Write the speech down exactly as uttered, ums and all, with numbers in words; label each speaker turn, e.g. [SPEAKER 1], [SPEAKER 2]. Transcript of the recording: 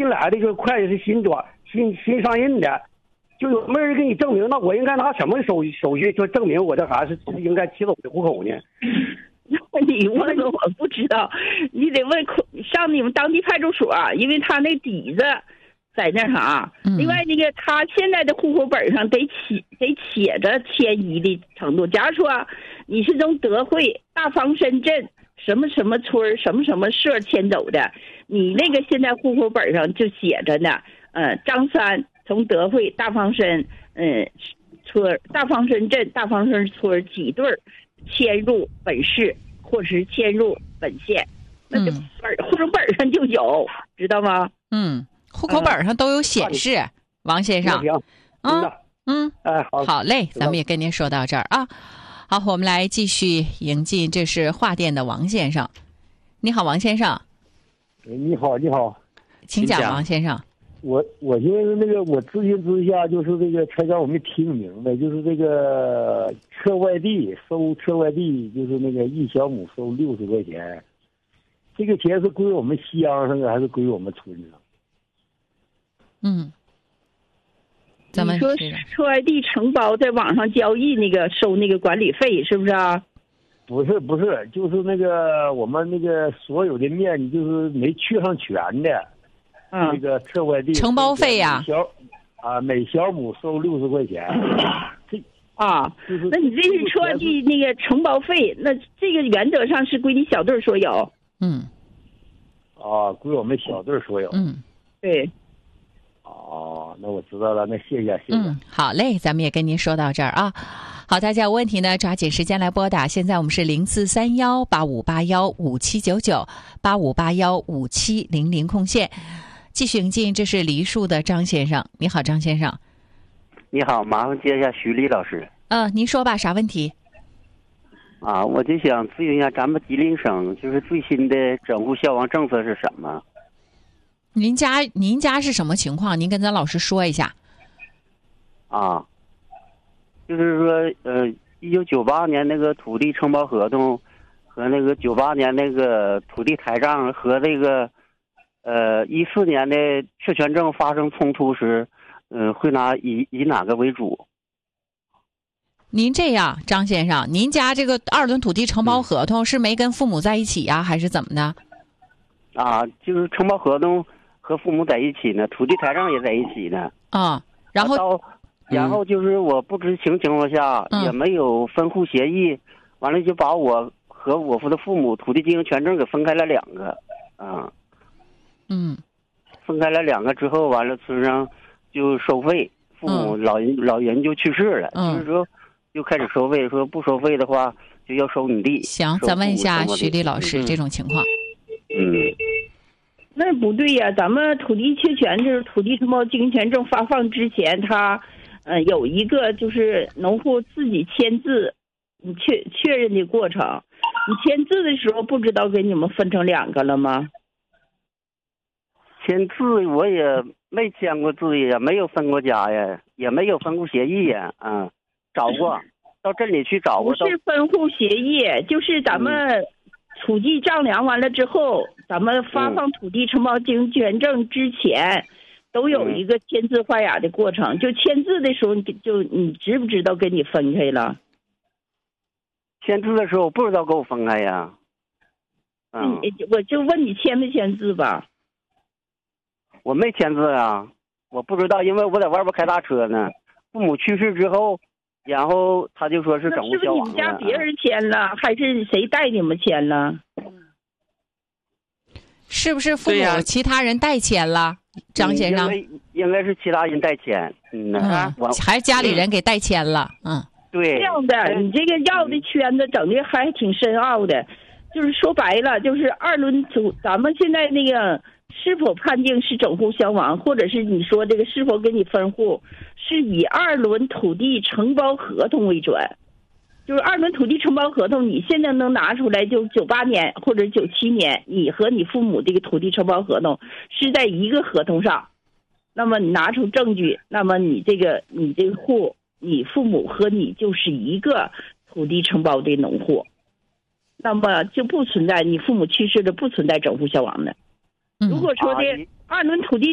[SPEAKER 1] 新来的，这个会计是新抓新新上任的，就有没人给你证明？那我应该拿什么手手续就证明我这孩子是应该起走的户口呢？
[SPEAKER 2] 你问问我不知道，你得问上你们当地派出所，因为他那底子在那啥。
[SPEAKER 3] 嗯、
[SPEAKER 2] 另外那个他现在的户口本上得写得写着迁移的程度。假如说你是从德惠大方深镇什么什么村什么什么社迁走的，你那个现在户口本上就写着呢，呃，张三从德惠大方深嗯村大方深镇大方深村几对迁入本市或是迁入本县，那就本户口本上就有，知道吗？
[SPEAKER 3] 嗯，户口本上都有显示，嗯、王先生。
[SPEAKER 1] 嗯
[SPEAKER 3] 嗯，
[SPEAKER 1] 哎，好，
[SPEAKER 3] 好嘞，咱们也跟您说到这儿啊。好，我们来继续迎进，这是话店的王先生。你好，王先生。
[SPEAKER 1] 你好，你好，
[SPEAKER 3] 请讲，王先生。
[SPEAKER 1] 我我因为那个我咨询之下，就是这个才让我没听明白，就是这个撤外地收撤外地，就是那个一小亩收六十块钱，这个钱是归我们乡上的还是归我们村上？
[SPEAKER 3] 嗯，咱们
[SPEAKER 2] 你说撤外地承包在网上交易那个收那个管理费是不是啊？
[SPEAKER 1] 不是不是，就是那个我们那个所有的面积就是没去上全的。
[SPEAKER 2] 嗯，
[SPEAKER 1] 那个撤外地
[SPEAKER 3] 承包费呀，
[SPEAKER 1] 小啊每小亩收六十块钱，这
[SPEAKER 2] 啊，就是那你这是撤外地那个承包费，那这个原则上是归你小队所有。
[SPEAKER 3] 嗯，
[SPEAKER 1] 啊，归我们小队所有。
[SPEAKER 3] 嗯，
[SPEAKER 2] 对。
[SPEAKER 1] 哦，那我知道了，那谢谢谢谢。
[SPEAKER 3] 嗯，好嘞，咱们也跟您说到这儿啊。好，大家有问题呢，抓紧时间来拨打。现在我们是零四三幺八五八幺五七九九八五八幺五七零零空线。继续迎进，这是梨树的张先生。你好，张先生。
[SPEAKER 4] 你好，麻烦接一下徐丽老师。
[SPEAKER 3] 嗯、呃，您说吧，啥问题？
[SPEAKER 4] 啊，我就想咨询一下咱们吉林省就是最新的整户消亡政策是什么？
[SPEAKER 3] 您家您家是什么情况？您跟咱老师说一下。
[SPEAKER 4] 啊，就是说，呃，一九九八年那个土地承包合同和那个九八年那个土地台账和这个。呃，一四年的确权证发生冲突时，嗯、呃，会拿以以哪个为主？
[SPEAKER 3] 您这样，张先生，您家这个二轮土地承包合同是没跟父母在一起呀、啊，还是怎么的？
[SPEAKER 4] 啊，就是承包合同和父母在一起呢，土地台账也在一起呢。
[SPEAKER 3] 啊，然后，
[SPEAKER 4] 然后就是我不知情情况下、嗯、也没有分户协议，完了就把我和我父的父母土地经营权证给分开了两个，啊。
[SPEAKER 3] 嗯，
[SPEAKER 4] 分开了两个之后，完了村上就收费，父母老人、嗯、老人就去世了，
[SPEAKER 3] 嗯、
[SPEAKER 4] 就是说就开始收费，说不收费的话就要收你地。
[SPEAKER 3] 行，咱问一下徐丽老师、嗯、这种情况。
[SPEAKER 4] 嗯，
[SPEAKER 2] 那不对呀，咱们土地确权就是土地承包经营权证发放之前，他呃有一个就是农户自己签字，你确确认的过程。你签字的时候不知道给你们分成两个了吗？
[SPEAKER 4] 签字我也没签过字呀，没有分过家呀，也没有分户协议呀，嗯，找过，到镇里去找过。
[SPEAKER 2] 不是分户协议，就是咱们土地丈量完了之后，嗯、咱们发放土地承包经营权证之前，都有一个签字画押的过程。就签字的时候，就你知不知道给你分开了？
[SPEAKER 4] 签字的时候不知道给我分开呀。嗯，
[SPEAKER 2] 我就问你签没签字吧。
[SPEAKER 4] 我没签字啊，我不知道，因为我在外边开大车呢。父母去世之后，然后他就说是整户消亡了。
[SPEAKER 2] 是不是你们家别人签了，还是谁带你们签了？
[SPEAKER 3] 是不是父母其他人代签了？张先生，
[SPEAKER 4] 应该应该是其他人代签，嗯，
[SPEAKER 3] 嗯还是家里人给代签了，嗯，
[SPEAKER 4] 对。
[SPEAKER 2] 这样的，你这个绕的圈子整的还挺深奥的，就是说白了，就是二轮土，咱们现在那个。是否判定是整户消亡，或者是你说这个是否给你分户，是以二轮土地承包合同为准。就是二轮土地承包合同，你现在能拿出来，就九八年或者九七年，你和你父母这个土地承包合同是在一个合同上，那么你拿出证据，那么你这个你这个户，你父母和你就是一个土地承包的农户，那么就不存在你父母去世的不存在整户消亡的。如果说的二轮土地